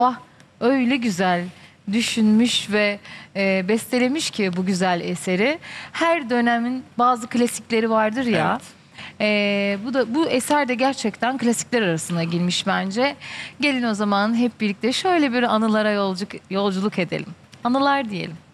Ah, öyle güzel düşünmüş ve bestelemiş ki bu güzel eseri. Her dönemin bazı klasikleri vardır ya. Evet. Bu eser de gerçekten klasikler arasına girmiş bence. Gelin o zaman hep birlikte şöyle bir anılara yolculuk edelim. Anılar diyelim.